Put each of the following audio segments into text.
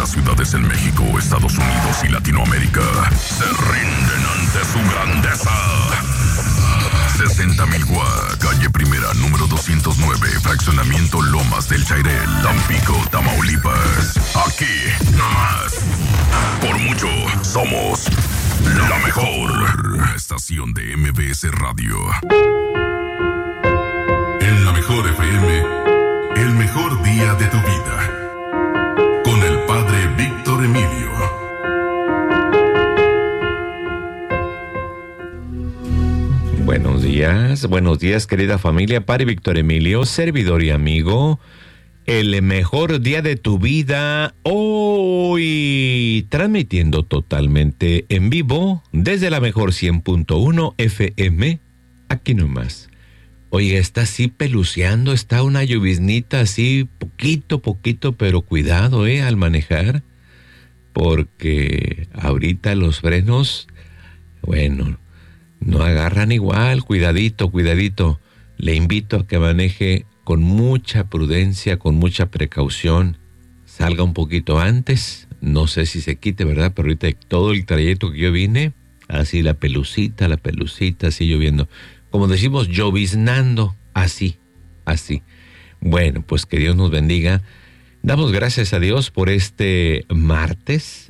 200 ciudades en México, Estados Unidos y Latinoamérica se rinden ante su grandeza. 60,000 Guá, calle Primera, número 209, fraccionamiento Lomas del Chairel, Tampico, Tamaulipas. Aquí, nomás. Por mucho, somos la mejor estación de MBS Radio. En la mejor FM, el mejor día de tu vida. Con el padre Víctor Emilio. Buenos días querida familia, padre Víctor Emilio, servidor y amigo. El mejor día de tu vida, hoy transmitiendo totalmente en vivo desde la mejor 100.1 FM, aquí nomás. Oye, está así peluceando, está una lloviznita así, poquito, pero cuidado, al manejar, porque ahorita los frenos, bueno, no agarran igual, cuidadito. Le invito a que maneje con mucha prudencia, con mucha precaución, salga un poquito antes, no sé si se quite, ¿verdad? Pero ahorita todo el trayecto que yo vine, así la pelucita, así lloviendo. Como decimos, lloviznando, así. Bueno, pues que Dios nos bendiga. Damos gracias a Dios por este martes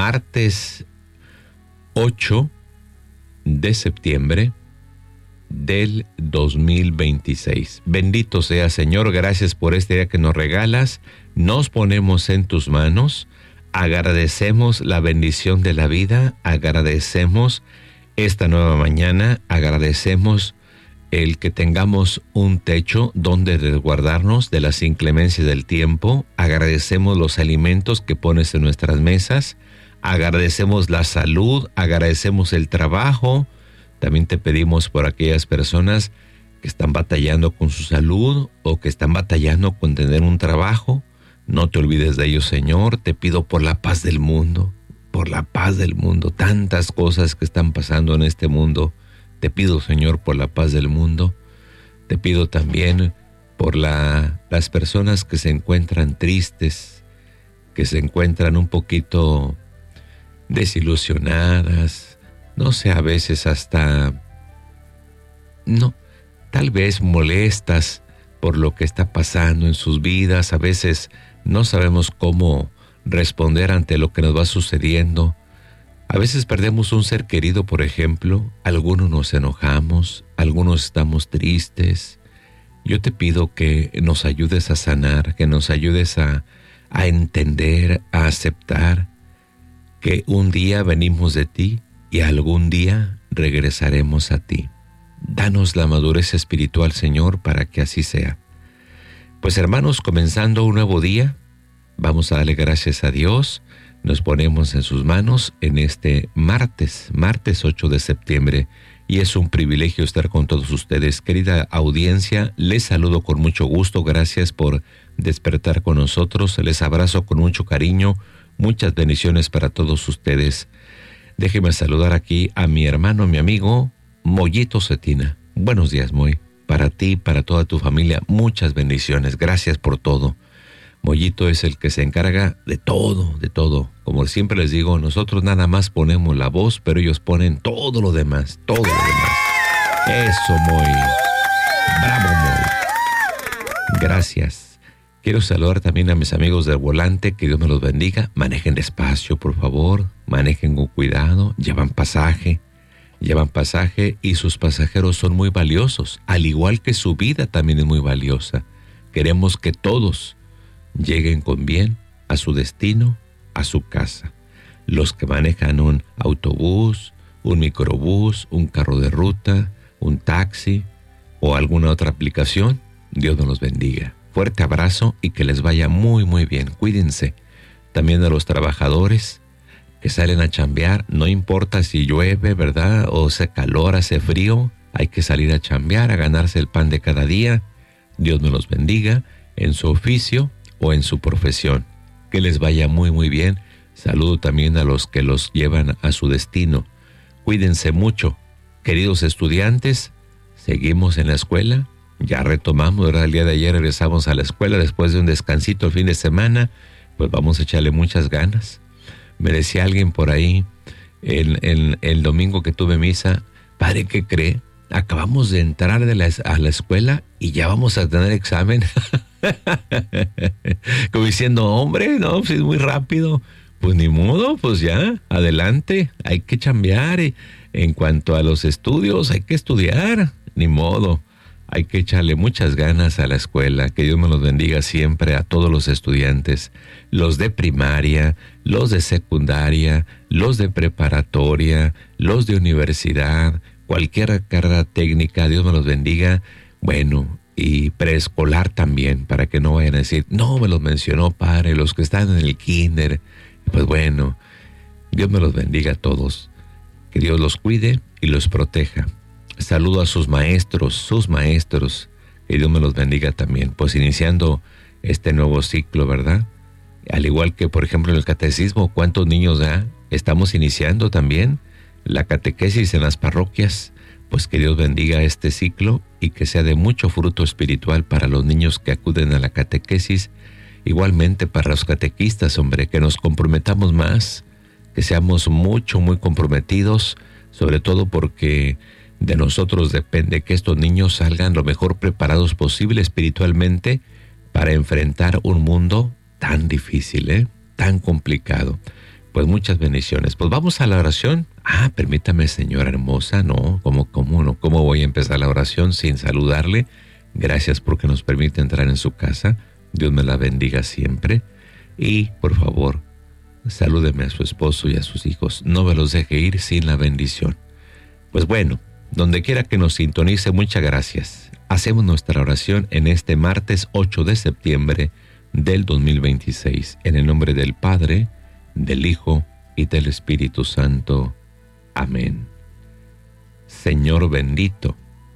8 de septiembre del 2026. Bendito sea, Señor, gracias por este día que nos regalas. Nos ponemos en tus manos, agradecemos la bendición de la vida, agradecemos esta nueva mañana, agradecemos el que tengamos un techo donde resguardarnos de las inclemencias del tiempo, agradecemos los alimentos que pones en nuestras mesas, agradecemos la salud, agradecemos el trabajo. También te pedimos por aquellas personas que están batallando con su salud o que están batallando con tener un trabajo. No te olvides de ellos, Señor. Te pido por la paz del mundo, tantas cosas que están pasando en este mundo. Te pido, Señor, por la paz del mundo. Te pido también por las personas que se encuentran tristes, que se encuentran un poquito desilusionadas, no sé, a veces hasta, tal vez molestas por lo que está pasando en sus vidas. A veces no sabemos cómo responder ante lo que nos va sucediendo. A veces perdemos un ser querido, por ejemplo. Algunos nos enojamos, algunos estamos tristes. Yo te pido que nos ayudes a sanar, que nos ayudes a entender, a aceptar que un día venimos de ti y algún día regresaremos a ti. Danos la madurez espiritual, Señor, para que así sea. Pues hermanos, comenzando un nuevo día, vamos a darle gracias a Dios. Nos ponemos en sus manos en este martes 8 de septiembre, y es un privilegio estar con todos ustedes. Querida audiencia, les saludo con mucho gusto, gracias por despertar con nosotros, les abrazo con mucho cariño, muchas bendiciones para todos ustedes. Déjeme saludar aquí a mi hermano, mi amigo, Mollito Cetina. Buenos días, Moy. Para ti, para toda tu familia, muchas bendiciones. Gracias por todo. Mollito es el que se encarga de todo. Como siempre les digo, nosotros nada más ponemos la voz, pero ellos ponen todo lo demás. Eso, Moy. Bravo, Moy. Gracias. Quiero saludar también a mis amigos del volante, que Dios me los bendiga. Manejen despacio, por favor, manejen con cuidado, llevan pasaje y sus pasajeros son muy valiosos, al igual que su vida también es muy valiosa. Queremos que todos lleguen con bien a su destino, a su casa. Los que manejan un autobús, un microbús, un carro de ruta, un taxi o alguna otra aplicación, Dios nos los bendiga. Fuerte abrazo y que les vaya muy bien. Cuídense. También a los trabajadores que salen a chambear, no importa si llueve, ¿verdad? O hace calor, hace frío, hay que salir a chambear, a ganarse el pan de cada día. Dios nos los bendiga en su oficio o en su profesión. Que les vaya muy bien. Saludo también a los que los llevan a su destino. Cuídense mucho. Queridos estudiantes, seguimos en la escuela. Ya retomamos, ¿verdad? El día de ayer regresamos a la escuela después de un descansito el fin de semana, pues vamos a echarle muchas ganas. Me decía alguien por ahí, el domingo que tuve misa, padre, ¿qué cree? Acabamos de entrar a la escuela y ya vamos a tener examen. Como diciendo, hombre, no, pues es muy rápido. Pues ni modo, pues ya, adelante, hay que chambear. En cuanto a los estudios, hay que estudiar, ni modo. Hay que echarle muchas ganas a la escuela. Que Dios me los bendiga siempre a todos los estudiantes, los de primaria, los de secundaria, los de preparatoria, los de universidad, cualquier carrera técnica, Dios me los bendiga. Bueno, y preescolar también, para que no vayan a decir, no me los mencionó, padre, los que están en el kinder. Pues bueno, Dios me los bendiga a todos. Que Dios los cuide y los proteja. Saludo a sus maestros, que Dios me los bendiga también. Pues iniciando este nuevo ciclo, ¿verdad? Al igual que, por ejemplo, en el catecismo, ¿cuántos niños ya estamos iniciando también la catequesis en las parroquias? Pues que Dios bendiga este ciclo y que sea de mucho fruto espiritual para los niños que acuden a la catequesis. Igualmente para los catequistas, hombre, que nos comprometamos más, que seamos muy comprometidos, sobre todo porque de nosotros depende que estos niños salgan lo mejor preparados posible espiritualmente para enfrentar un mundo tan difícil, tan complicado. Pues muchas bendiciones. Pues vamos a la oración. Permítame, señora hermosa, ¿cómo voy a empezar la oración sin saludarle? Gracias porque nos permite entrar en su casa. Dios me la bendiga siempre. Y, por favor, salúdeme a su esposo y a sus hijos. No me los deje ir sin la bendición. Pues bueno, donde quiera que nos sintonice, muchas gracias. Hacemos nuestra oración en este martes 8 de septiembre del 2026. En el nombre del Padre, del Hijo y del Espíritu Santo. Amén. Señor bendito,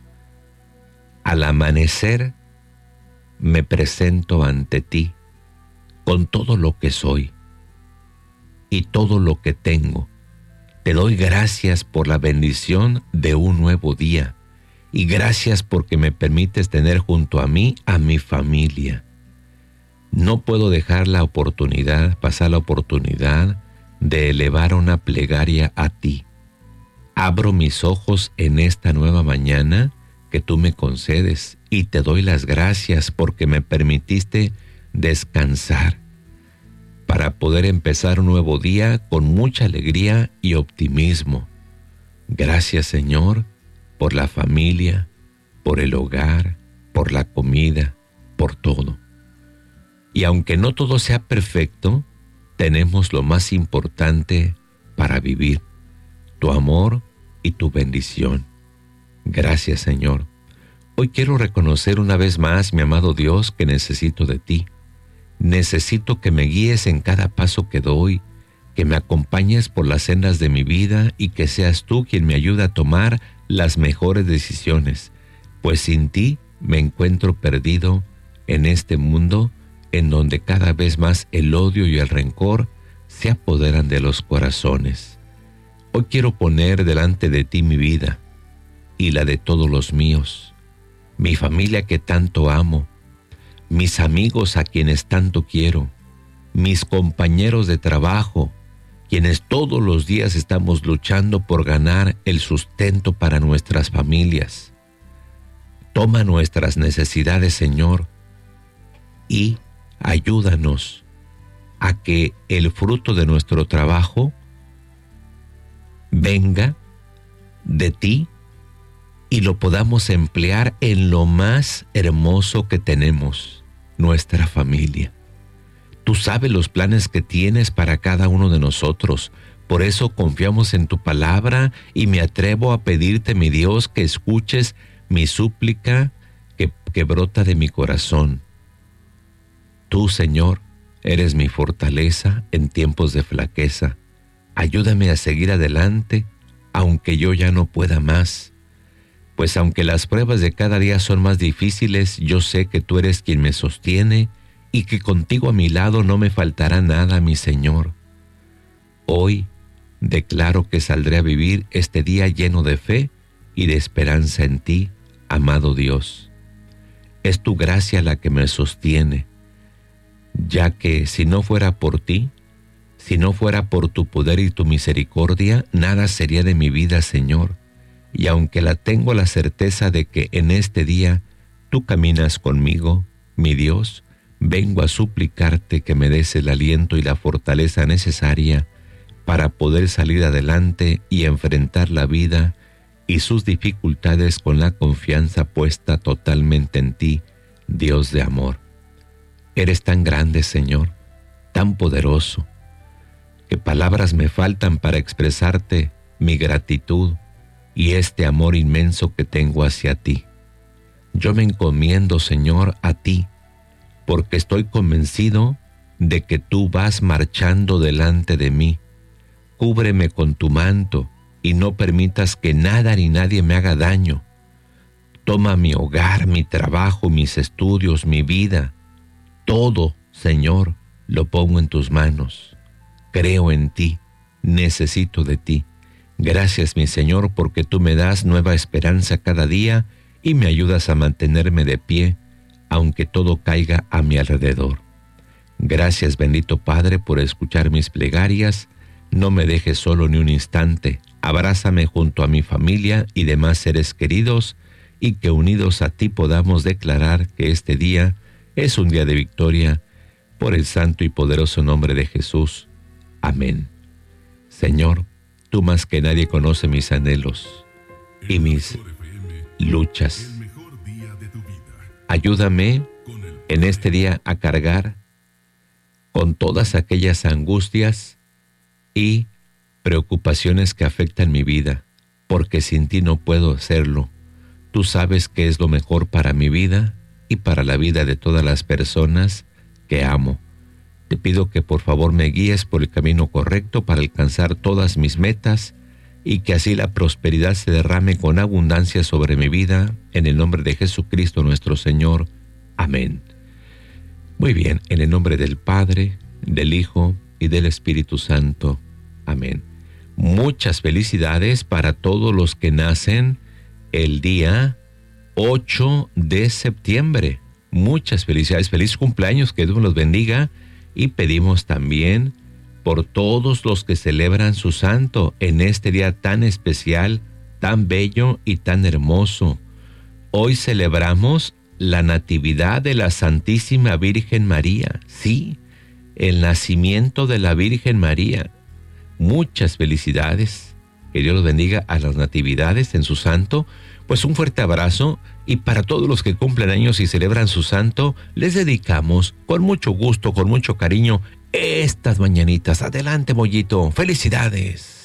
al amanecer me presento ante ti con todo lo que soy y todo lo que tengo. Te doy gracias por la bendición de un nuevo día y gracias porque me permites tener junto a mí a mi familia. No puedo dejar pasar la oportunidad de elevar una plegaria a ti. Abro mis ojos en esta nueva mañana que tú me concedes y te doy las gracias porque me permitiste descansar para poder empezar un nuevo día con mucha alegría y optimismo. Gracias, Señor, por la familia, por el hogar, por la comida, por todo. Y aunque no todo sea perfecto, tenemos lo más importante para vivir, tu amor y tu bendición. Gracias, Señor. Hoy quiero reconocer una vez más, mi amado Dios, que necesito de ti. Necesito que me guíes en cada paso que doy, que me acompañes por las sendas de mi vida y que seas tú quien me ayude a tomar las mejores decisiones, pues sin ti me encuentro perdido en este mundo en donde cada vez más el odio y el rencor se apoderan de los corazones. Hoy quiero poner delante de ti mi vida y la de todos los míos, mi familia que tanto amo, mis amigos a quienes tanto quiero, mis compañeros de trabajo, quienes todos los días estamos luchando por ganar el sustento para nuestras familias. Toma nuestras necesidades, Señor, y ayúdanos a que el fruto de nuestro trabajo venga de ti y lo podamos emplear en lo más hermoso que tenemos, nuestra familia. Tú sabes los planes que tienes para cada uno de nosotros. Por eso confiamos en tu palabra y me atrevo a pedirte, mi Dios, que escuches mi súplica que brota de mi corazón. Tú, Señor, eres mi fortaleza en tiempos de flaqueza. Ayúdame a seguir adelante, aunque yo ya no pueda más. Pues aunque las pruebas de cada día son más difíciles, yo sé que tú eres quien me sostiene y que contigo a mi lado no me faltará nada, mi Señor. Hoy declaro que saldré a vivir este día lleno de fe y de esperanza en ti, amado Dios. Es tu gracia la que me sostiene. ya que si no fuera por ti, si no fuera por tu poder y tu misericordia, nada sería de mi vida, Señor. Y aunque tengo la certeza de que en este día tú caminas conmigo, mi Dios, vengo a suplicarte que me des el aliento y la fortaleza necesaria para poder salir adelante y enfrentar la vida y sus dificultades con la confianza puesta totalmente en ti, Dios de amor. Eres tan grande, Señor, tan poderoso, que palabras me faltan para expresarte mi gratitud y este amor inmenso que tengo hacia ti. Yo me encomiendo, Señor, a ti, porque estoy convencido de que tú vas marchando delante de mí. Cúbreme con tu manto y no permitas que nada ni nadie me haga daño. Toma mi hogar, mi trabajo, mis estudios, mi vida. Todo, Señor, lo pongo en tus manos. Creo en ti, necesito de ti. Gracias, mi Señor, porque tú me das nueva esperanza cada día y me ayudas a mantenerme de pie, aunque todo caiga a mi alrededor. Gracias, bendito Padre, por escuchar mis plegarias. No me dejes solo ni un instante. Abrázame junto a mi familia y demás seres queridos, y que unidos a ti podamos declarar que este día es un día de victoria, por el santo y poderoso nombre de Jesús. Amén. Señor, tú más que nadie conoces mis anhelos y mis luchas. Ayúdame en este día a cargar con todas aquellas angustias y preocupaciones que afectan mi vida, porque sin ti no puedo hacerlo. Tú sabes qué es lo mejor para mi vida y para la vida de todas las personas que amo. Te pido que por favor me guíes por el camino correcto para alcanzar todas mis metas y que así la prosperidad se derrame con abundancia sobre mi vida, en el nombre de Jesucristo nuestro Señor. Amén. Muy bien, en el nombre del Padre, del Hijo y del Espíritu Santo. Amén. Muchas felicidades para todos los que nacen el día 8 de septiembre. Muchas felicidades, feliz cumpleaños, que Dios los bendiga. Y pedimos también por todos los que celebran su santo en este día tan especial, tan bello y tan hermoso. Hoy celebramos la Natividad de la Santísima Virgen María. Sí, el nacimiento de la Virgen María. Muchas felicidades. Que Dios los bendiga a las natividades en su santo. Pues un fuerte abrazo, y para todos los que cumplen años y celebran su santo, les dedicamos con mucho gusto, con mucho cariño, estas mañanitas. Adelante, Mollito. ¡Felicidades!